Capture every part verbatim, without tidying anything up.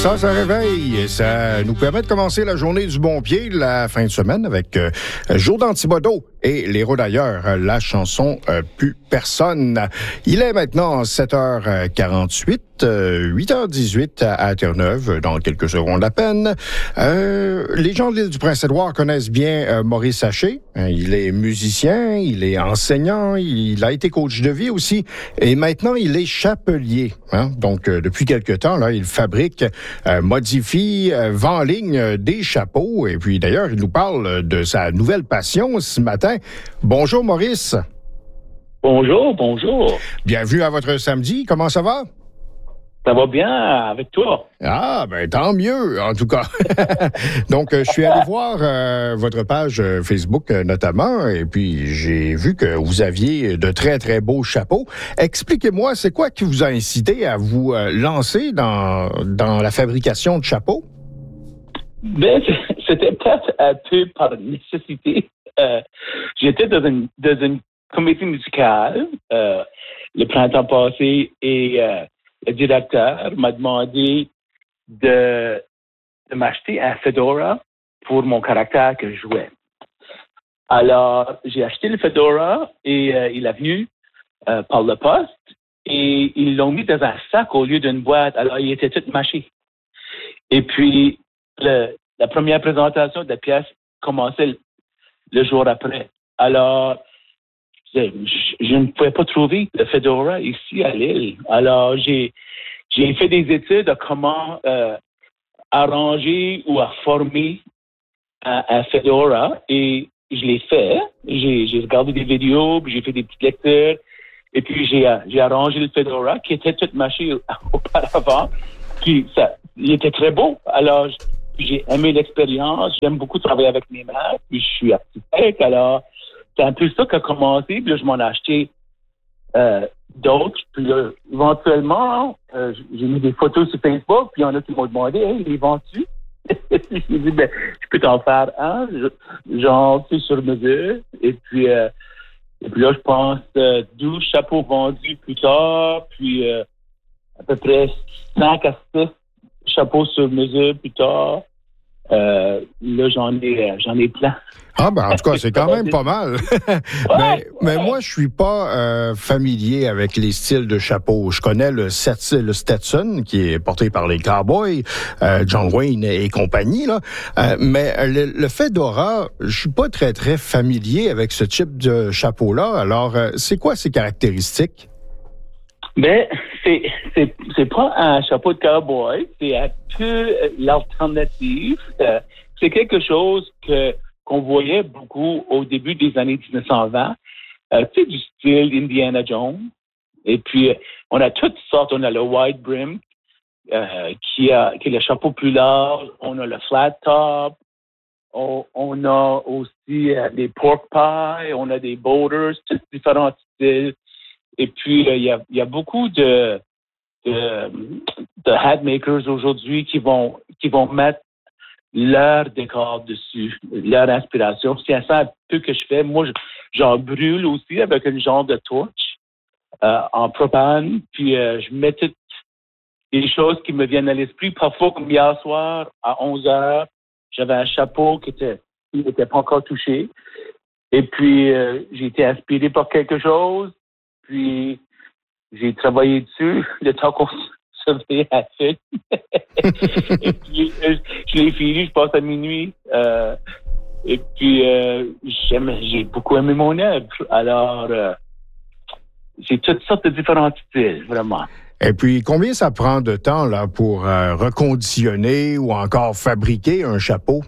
Ça, ça réveille. Ça nous permet de commencer la journée du bon pied, la fin de semaine, avec euh, Joe Dantibodeau et les Rodailleurs, la chanson euh, Plus personne. Il est maintenant sept heures quarante-huit, euh, huit heures dix-huit à Terre-Neuve, dans quelques secondes à peine. Euh, les gens de l'île du Prince-Édouard connaissent bien euh, Maurice Haché. Il est musicien, il est enseignant, il a été coach de vie aussi, et maintenant il est chapelier. Hein? Donc, euh, depuis quelque temps, là, il fabrique, euh, modifie, euh, vend en ligne euh, des chapeaux. Et puis, d'ailleurs, il nous parle de sa nouvelle passion ce matin. Bonjour, Maurice. Bonjour, bonjour. Bienvenue à votre samedi. Comment ça va? Ça va bien avec toi? Ah, ben tant mieux, en tout cas. Donc, euh, je suis allé voir euh, votre page euh, Facebook euh, notamment, et puis j'ai vu que vous aviez de très, très beaux chapeaux. Expliquez-moi, c'est quoi qui vous a incité à vous euh, lancer dans, dans la fabrication de chapeaux? Ben, c'était peut-être un peu par nécessité. Euh, j'étais dans une, dans une comédie musicale euh, le printemps passé et euh, le directeur m'a demandé de, de m'acheter un fedora pour mon caractère que je jouais. Alors, j'ai acheté le fedora et euh, il est venu euh, par le poste et ils l'ont mis dans un sac au lieu d'une boîte. Alors, il était tout mâché. Et puis, le, la première présentation de la pièce commençait le, le jour après. Alors, je, je ne pouvais pas trouver le fedora ici à l'île. Alors, j'ai, j'ai fait des études de comment euh, arranger ou à former un, un fedora et je l'ai fait. J'ai, j'ai regardé des vidéos, puis j'ai fait des petites lectures et puis j'ai, j'ai arrangé le fedora qui était tout mâché auparavant. Puis ça, il était très beau. Alors, j'ai aimé l'expérience. J'aime beaucoup travailler avec mes mains. Puis je suis architecte. Alors, c'est un peu ça qui a commencé. Puis là, je m'en ai acheté euh, d'autres. Puis là, éventuellement, euh, j'ai mis des photos sur Facebook. Puis il y en a qui m'ont demandé, hey, les vends-tu? J'ai dit, ben, je peux t'en faire un. Genre, c'est sur mesure. Et puis, euh, et puis là, je pense euh, douze chapeaux vendus plus tard. Puis, euh, à peu près cinq à six chapeaux sur mesure plus tard. Euh, là, j'en ai, j'en ai plein. Ah, ben, en tout cas, c'est quand même pas mal. Ouais, mais, ouais. mais moi, je suis pas euh, familier avec les styles de chapeaux. Je connais le, le Stetson, qui est porté par les Cowboys, euh, John Wayne et compagnie, là. Euh, mais le, le fedora, je suis pas très, très familier avec ce type de chapeau-là. Alors, euh, c'est quoi ses caractéristiques? Ben, c'est, c'est, c'est pas un chapeau de cowboy, c'est un peu l'alternative. Euh, c'est quelque chose que, qu'on voyait beaucoup au début des années dix-neuf cent vingt. Euh, tu sais, du style Indiana Jones. Et puis, on a toutes sortes. On a le wide brim, euh, qui a, qui est le chapeau plus large. On a le flat top. On, on a aussi euh, des pork pie. On a des boulders, tous différents styles. Et puis, il y, a, y a beaucoup de, de, de hat makers aujourd'hui qui vont, qui vont mettre leur décor dessus, leur inspiration. C'est ça un peu que je fais. Moi, j'en brûle aussi avec un genre de torche euh, en propane. Puis, euh, je mets toutes les choses qui me viennent à l'esprit. Parfois, comme hier soir, à onze heures, j'avais un chapeau qui était, qui n'était pas encore touché. Et puis, euh, j'ai été inspiré par quelque chose. Puis, j'ai travaillé dessus le temps qu'on se fait à fait. Et puis, je l'ai fini, je passe à minuit. Euh, et puis, euh, j'aime, j'ai beaucoup aimé mon œuvre. Alors, euh, j'ai toutes sortes de différents styles, vraiment. Et puis, combien ça prend de temps là pour euh, reconditionner ou encore fabriquer un chapeau?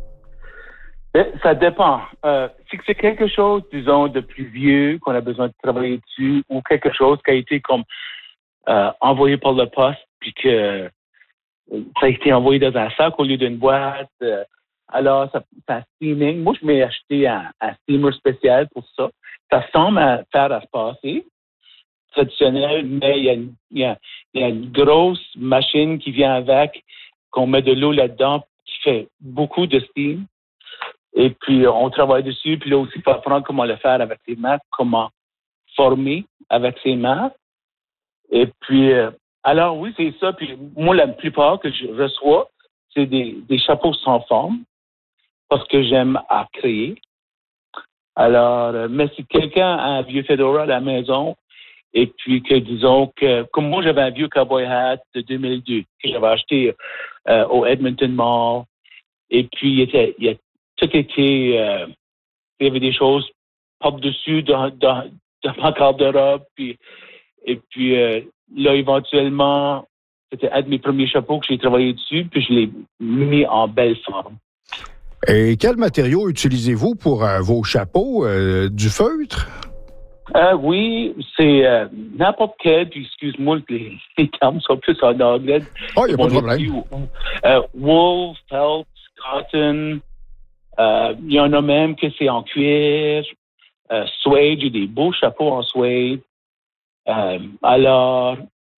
Ça dépend. Euh, si c'est quelque chose, disons, de plus vieux, qu'on a besoin de travailler dessus, ou quelque chose qui a été comme euh, envoyé par le poste, puis que euh, ça a été envoyé dans un sac au lieu d'une boîte, euh, alors ça, c'est un steaming. Moi, je m'ai acheté un, un steamer spécial pour ça. Ça semble à faire à se passer, traditionnel, mais il y a une, il y a, il y a une grosse machine qui vient avec, qu'on met de l'eau là-dedans, qui fait beaucoup de steam. Et puis, on travaille dessus. Puis là aussi, il faut apprendre comment le faire avec ses mains, comment former avec ses mains. Et puis, euh, Alors oui, c'est ça. Puis moi, la plupart que je reçois, c'est des, des chapeaux sans forme parce que j'aime à créer. Alors, euh, mais si quelqu'un a un vieux fedora à la maison et puis que disons que, comme moi j'avais un vieux cowboy hat de deux mille deux que j'avais acheté euh, au Edmonton Mall et puis il était, il a tout été, euh, il y avait des choses par-dessus dans, dans, dans ma garde-robe puis et puis euh, là éventuellement c'était un de mes premiers chapeaux que j'ai travaillé dessus puis je l'ai mis en belle forme. Et quel matériau utilisez-vous pour euh, vos chapeaux? Euh, du feutre? Euh, oui, c'est euh, n'importe quel, puis excuse-moi, les, les termes sont plus en anglais. Oh, il n'y a pas de problème. Euh, wool, felt, cotton, euh, il y en a même que c'est en cuir, euh, suede, j'ai des beaux chapeaux en suede. Euh, alors,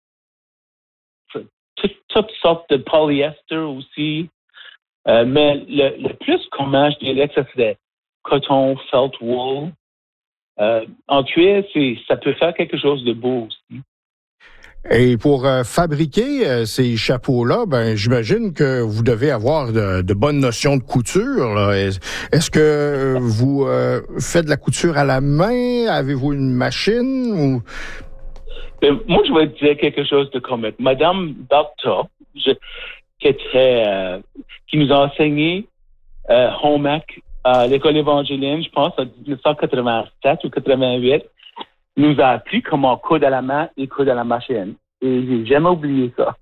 toutes, toutes sortes de polyester aussi. Euh, mais le, le plus commun, je dirais que ça serait coton, felt, wool. Euh, en cuir, c'est, ça peut faire quelque chose de beau aussi. Et pour euh, fabriquer euh, ces chapeaux-là, ben j'imagine que vous devez avoir de, de bonnes notions de couture. Là. Est, est-ce que vous euh, faites de la couture à la main? Avez-vous une machine? Ou... Ben, moi, je vais te dire quelque chose de commun. Madame Barta, je, qui était, euh, qui nous a enseigné euh, home ec à l'école évangélienne, je pense, en dix-neuf cent quatre-vingt-sept ou quatre-vingt-huit, nous a appris comment coudre à la main et coudre à la machine. Et j'ai jamais oublié ça.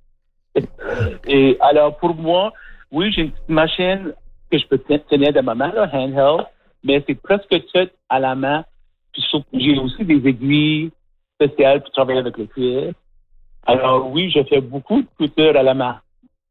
Et alors, pour moi, oui, j'ai une petite machine que je peux tenir dans ma main, là, handheld, mais c'est presque tout à la main. Puis j'ai aussi des aiguilles spéciales pour travailler avec le cuir. Alors oui, je fais beaucoup de couture à la main.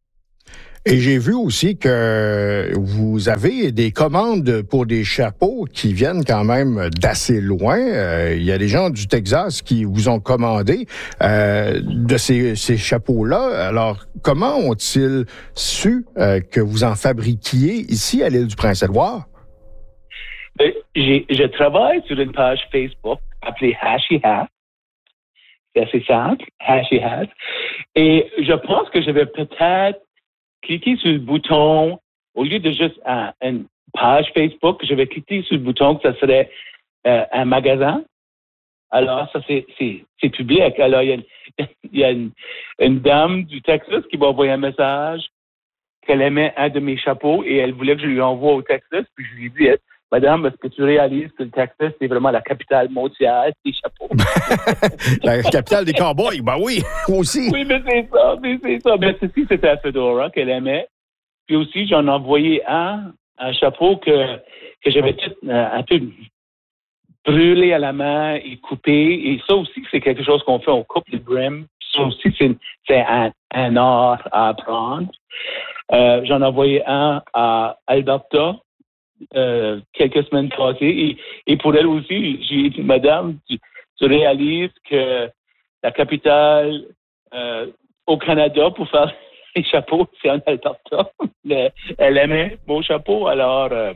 Et j'ai vu aussi que vous avez des commandes pour des chapeaux qui viennent quand même d'assez loin. Euh, il y a des gens du Texas qui vous ont commandé euh, de ces, ces chapeaux-là. Alors, comment ont-ils su euh, que vous en fabriquiez ici à l'île du Prince-Édouard? Ben, j'ai, je travaille sur une page Facebook appelée Hashy Hat. C'est assez simple, Hashy Hat. Et je pense que je vais peut-être cliquer sur le bouton, au lieu de juste un, une page Facebook, je vais cliquer sur le bouton que ça serait euh, un magasin. Alors, ça, c'est, c'est, c'est public. Alors, il y a, une, il y a une, une dame du Texas qui m'a envoyé un message qu'elle aimait un de mes chapeaux et elle voulait que je lui envoie au Texas. Puis je lui ai dit, Madame, est-ce que tu réalises que le Texas, c'est vraiment la capitale mondiale des chapeaux? La capitale des cowboys, ben oui, aussi. Oui, mais c'est ça, mais c'est ça. Mais ceci, c'était un fedora qu'elle aimait. Puis aussi, j'en ai envoyé un, un chapeau que, que j'avais tout euh, un peu brûlé à la main et coupé. Et ça aussi, c'est quelque chose qu'on fait, on coupe le brim. Ça aussi, c'est, c'est un, un art à apprendre. Euh, j'en ai envoyé un à Alberta. Euh, quelques semaines passées. Et, et pour elle aussi, j'ai dit, Madame, tu, tu réalises que la capitale euh, au Canada pour faire les chapeaux, c'est en Alberta. Elle aimait mon chapeau, alors euh,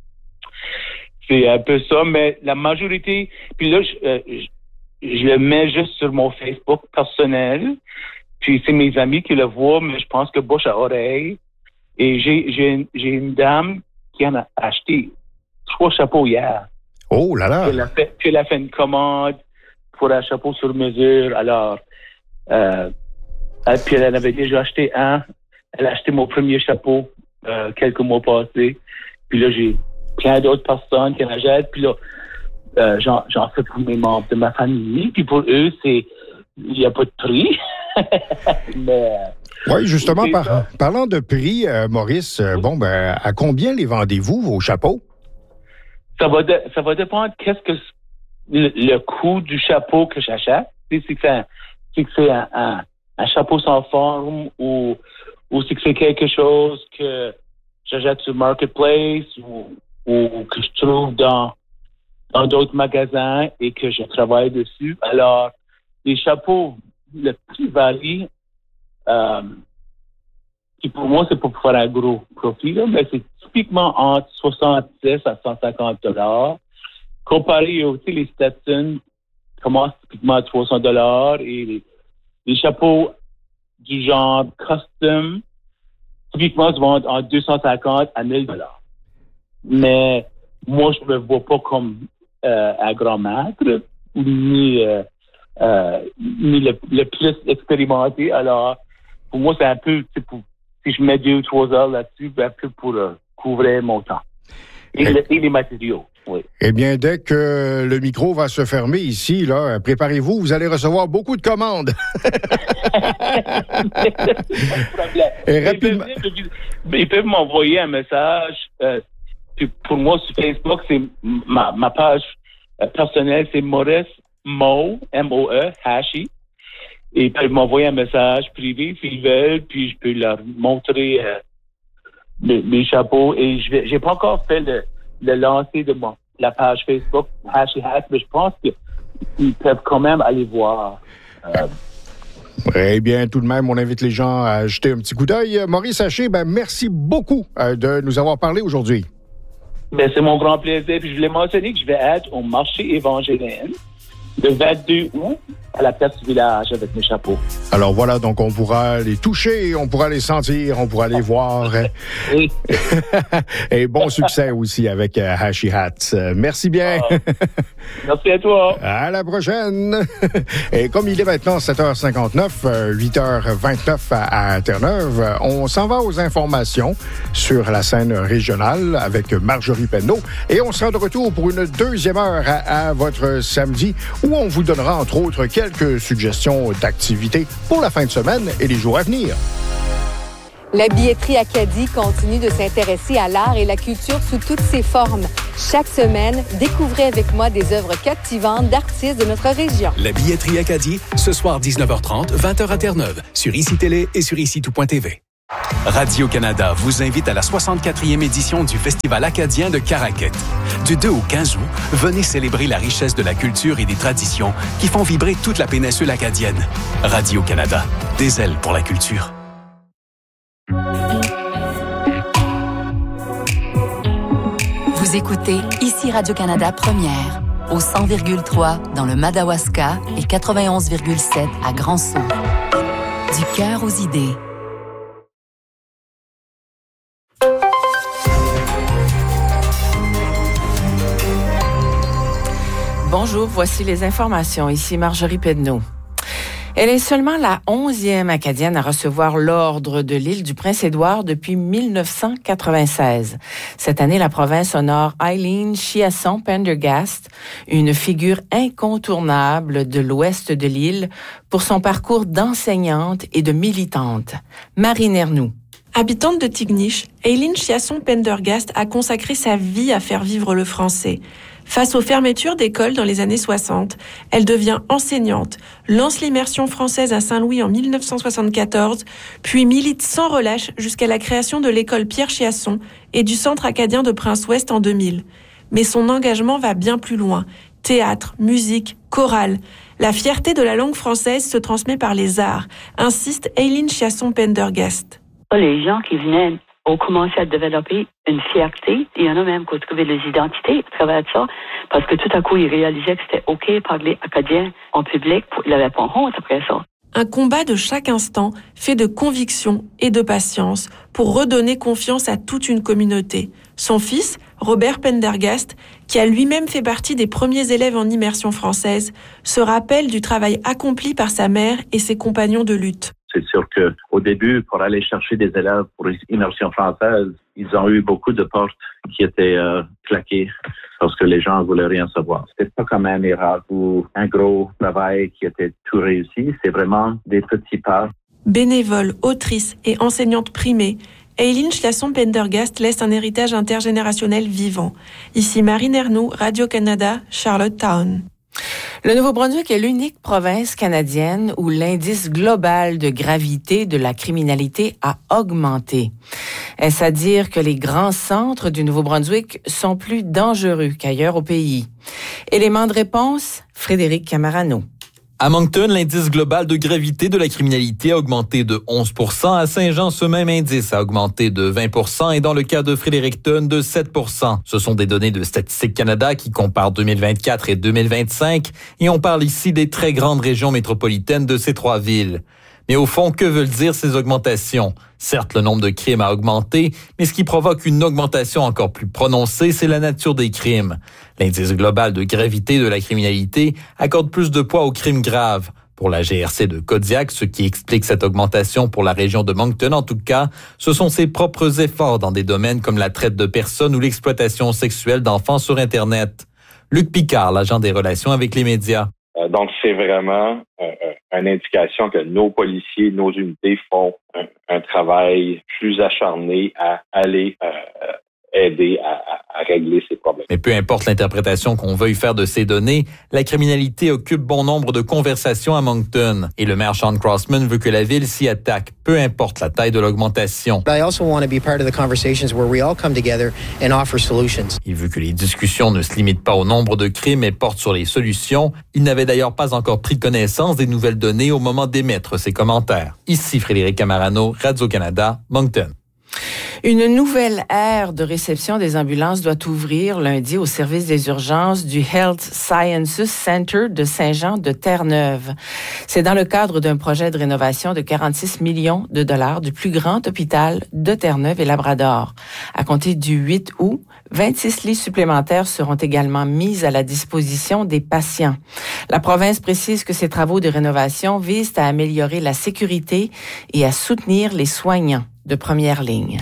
c'est un peu ça. Mais la majorité, puis là, je, euh, je, je le mets juste sur mon Facebook personnel. Puis c'est mes amis qui le voient, mais je pense que bouche à oreille. Et j'ai, j'ai, j'ai une dame qui en a acheté trois chapeaux hier. Oh là là! Elle a fait, elle a fait une commande pour un chapeau sur mesure. Alors, euh, puis elle en avait déjà acheté un. Elle a acheté mon premier chapeau euh, quelques mois passés. Puis là, j'ai plein d'autres personnes qui en achètent. Puis là, euh, j'en, j'en fais pour mes membres de ma famille. Puis pour eux, c'est il n'y a pas de prix. Mais... Oui, justement, par, parlant de prix, euh, Maurice, euh, bon, ben, à combien les vendez-vous, vos chapeaux? Ça va, de, ça va dépendre qu'est-ce que le, le coût du chapeau que j'achète. Si c'est que c'est un, si c'est un, un, un chapeau sans forme ou, ou si c'est quelque chose que j'achète sur Marketplace ou, ou que je trouve dans, dans d'autres magasins et que je travaille dessus. Alors, les chapeaux, le prix varie. Euh, qui pour moi, c'est pour faire un gros profit, là, mais c'est typiquement entre soixante-dix à cent cinquante dollars. Comparé aussi, les Stetson commencent typiquement à trois cents dollars et les, les chapeaux du genre custom, typiquement, se vendent en deux cent cinquante à mille dollars. Mais moi, je me vois pas comme euh, un grand maître, ni, euh, euh, ni le, le plus expérimenté. Alors, pour moi, c'est un peu, pour, si je mets deux ou trois heures là-dessus, ben, un peu pour euh, couvrir mon temps. Et, et, le, et les matériaux, oui. Eh bien, dès que le micro va se fermer ici, là, préparez-vous, vous allez recevoir beaucoup de commandes. Pas de problème. Et rapidement... ils, peuvent, ils peuvent m'envoyer un message. Euh, pour moi, sur Facebook, c'est ma, ma page euh, personnelle, c'est Maurice Mo, M O E, Hashi. Et ils peuvent m'envoyer un message privé s'ils veulent, puis je peux leur montrer euh, mes, mes chapeaux. Et je vais, j'ai pas encore fait le, le lancer de mon, la page Facebook Hashi Hat, mais je pense qu'ils peuvent quand même aller voir. Euh, Eh bien, tout de même, on invite les gens à jeter un petit coup d'œil. Maurice Haché, ben, merci beaucoup euh, de nous avoir parlé aujourd'hui. Ben, c'est mon grand plaisir. Puis je voulais mentionner que je vais être au marché évangélien le vingt-deux août à la place du village avec mes chapeaux. Alors voilà, donc on pourra les toucher, on pourra les sentir, on pourra les voir. Oui. Et bon succès aussi avec euh, Hashi Hats. Euh, merci bien. Ah. Merci à toi. À la prochaine. Et comme il est maintenant sept heures cinquante-neuf, huit heures vingt-neuf à, à Terre-Neuve, on s'en va aux informations sur la scène régionale avec Marjorie Penneau. Et on sera de retour pour une deuxième heure à, à votre samedi où on vous donnera entre autres quelques suggestions d'activités pour la fin de semaine et les jours à venir. La billetterie Acadie continue de s'intéresser à l'art et la culture sous toutes ses formes. Chaque semaine, découvrez avec moi des œuvres captivantes d'artistes de notre région. La billetterie Acadie, ce soir dix-neuf heures trente, vingt heures à Terre-Neuve, sur Ici Télé et sur ici tout point t v. Radio-Canada vous invite à la soixante-quatrième édition du Festival acadien de Caraquet. Du deux au quinze août, venez célébrer la richesse de la culture et des traditions qui font vibrer toute la péninsule acadienne. Radio-Canada, des ailes pour la culture. Vous écoutez Ici Radio-Canada Première, au cent virgule trois dans le Madawaska et quatre-vingt-onze virgule sept à Grand-Sault. Du cœur aux idées. Bonjour, voici les informations. Ici Marjorie Penneau. Elle est seulement la onzième Acadienne à recevoir l'Ordre de l'île du Prince-Édouard depuis mille neuf cent quatre-vingt-seize. Cette année, la province honore Eileen Chiasson Pendergast, une figure incontournable de l'ouest de l'île pour son parcours d'enseignante et de militante. Marie Nernoux. Habitante de Tignish, Eileen Chiasson Pendergast a consacré sa vie à faire vivre le français. Face aux fermetures d'écoles dans les années soixante, elle devient enseignante, lance l'immersion française à Saint-Louis en mille neuf cent soixante-quatorze, puis milite sans relâche jusqu'à la création de l'école Pierre Chiasson et du Centre acadien de Prince-Ouest en deux mille. Mais son engagement va bien plus loin. Théâtre, musique, chorale. La fierté de la langue française se transmet par les arts, insiste Eileen Chiasson Pendergast. Les gens qui venaient ont commencé à développer une fierté. Il y en a même qui ont trouvé des identités à travers ça, parce que tout à coup, ils réalisaient que c'était OK de parler acadien en public. Ils n'avaient pas honte après ça. Un combat de chaque instant, fait de conviction et de patience, pour redonner confiance à toute une communauté. Son fils, Robert Pendergast, qui a lui-même fait partie des premiers élèves en immersion française, se rappelle du travail accompli par sa mère et ses compagnons de lutte. C'est sûr qu'au début, pour aller chercher des élèves pour l'immersion française, ils ont eu beaucoup de portes qui étaient euh, claquées parce que les gens ne voulaient rien savoir. C'était pas comme un miracle ou un gros travail qui était tout réussi. C'est vraiment des petits pas. Bénévole, autrice et enseignante primée, Eileen Chiasson Pendergast laisse un héritage intergénérationnel vivant. Ici Marie Nernoux, Radio-Canada, Charlottetown. Le Nouveau-Brunswick est l'unique province canadienne où l'indice global de gravité de la criminalité a augmenté. Est-ce à dire que les grands centres du Nouveau-Brunswick sont plus dangereux qu'ailleurs au pays? Élément de réponse, Frédéric Camarano. À Moncton, l'indice global de gravité de la criminalité a augmenté de onze pour cent. À Saint-Jean, ce même indice a augmenté de vingt pour cent et dans le cas de Fredericton, de sept pour cent. Ce sont des données de Statistique Canada qui comparent deux mille vingt-quatre et deux mille vingt-cinq et on parle ici des très grandes régions métropolitaines de ces trois villes. Mais au fond, que veulent dire ces augmentations? Certes, le nombre de crimes a augmenté, mais ce qui provoque une augmentation encore plus prononcée, c'est la nature des crimes. L'indice global de gravité de la criminalité accorde plus de poids aux crimes graves. Pour la G R C de Kodiak, ce qui explique cette augmentation pour la région de Moncton, en tout cas, ce sont ses propres efforts dans des domaines comme la traite de personnes ou l'exploitation sexuelle d'enfants sur Internet. Luc Picard, l'agent des relations avec les médias. Euh, donc, c'est vraiment euh, une indication que nos policiers, nos unités font un, un travail plus acharné à aller euh, aider à, à, à régler ces problèmes. Mais peu importe l'interprétation qu'on veuille faire de ces données, la criminalité occupe bon nombre de conversations à Moncton. Et le maire Sean Crossman veut que la ville s'y attaque, peu importe la taille de l'augmentation. I also want to be part of the conversations where we all come together and offer solutions. Il veut que les discussions ne se limitent pas au nombre de crimes mais portent sur les solutions. Il n'avait d'ailleurs pas encore pris connaissance des nouvelles données au moment d'émettre ses commentaires. Ici Frédéric Camarano, Radio-Canada, Moncton. Une nouvelle ère de réception des ambulances doit ouvrir lundi au service des urgences du Health Sciences Center de Saint-Jean de Terre-Neuve. C'est dans le cadre d'un projet de rénovation de quarante-six millions de dollars du plus grand hôpital de Terre-Neuve et Labrador. À compter du huit août, vingt-six lits supplémentaires seront également mis à la disposition des patients. La province précise que ces travaux de rénovation visent à améliorer la sécurité et à soutenir les soignants de première ligne.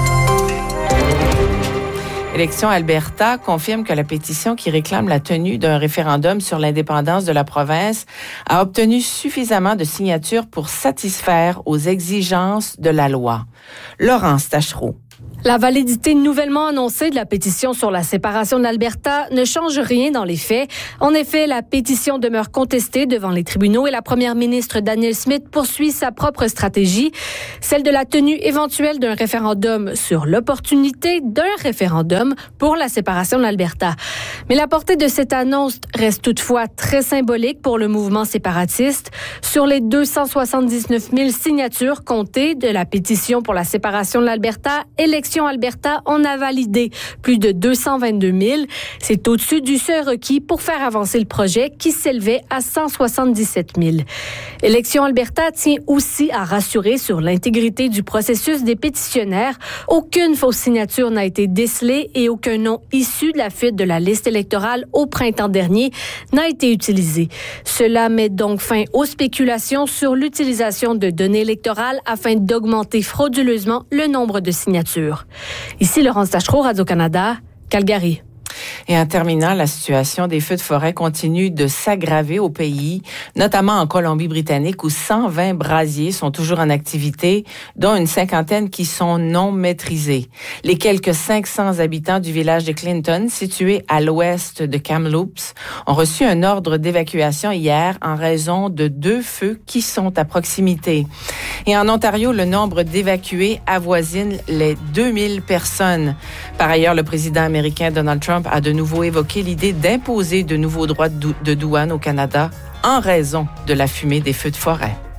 Élections Alberta confirme que la pétition qui réclame la tenue d'un référendum sur l'indépendance de la province a obtenu suffisamment de signatures pour satisfaire aux exigences de la loi. Laurence Tachereau. La validité nouvellement annoncée de la pétition sur la séparation de l'Alberta ne change rien dans les faits. En effet, la pétition demeure contestée devant les tribunaux et la première ministre Danielle Smith poursuit sa propre stratégie, celle de la tenue éventuelle d'un référendum sur l'opportunité d'un référendum pour la séparation de l'Alberta. Mais la portée de cette annonce reste toutefois très symbolique pour le mouvement séparatiste. Sur les deux cent soixante-dix-neuf mille signatures comptées de la pétition pour la séparation de l'Alberta, Élections Alberta en a validé plus de deux cent vingt-deux mille. C'est au-dessus du seuil requis pour faire avancer le projet qui s'élevait à cent soixante-dix-sept mille. Élections Alberta tient aussi à rassurer sur l'intégrité du processus des pétitionnaires. Aucune fausse signature n'a été décelée et aucun nom issu de la fuite de la liste électorale au printemps dernier n'a été utilisé. Cela met donc fin aux spéculations sur l'utilisation de données électorales afin d'augmenter frauduleusement le nombre de signatures. Ici, Laurence Tachereau, Radio-Canada, Calgary. Et en terminant, la situation des feux de forêt continue de s'aggraver au pays, notamment en Colombie-Britannique où cent vingt brasiers sont toujours en activité, dont une cinquantaine qui sont non maîtrisés. Les quelques cinq cents habitants du village de Clinton, situé à l'ouest de Kamloops, ont reçu un ordre d'évacuation hier en raison de deux feux qui sont à proximité. Et en Ontario, le nombre d'évacués avoisine les deux mille personnes. Par ailleurs, le président américain Donald Trump a de nouveau évoqué l'idée d'imposer de nouveaux droits de douane au Canada en raison de la fumée des feux de forêt.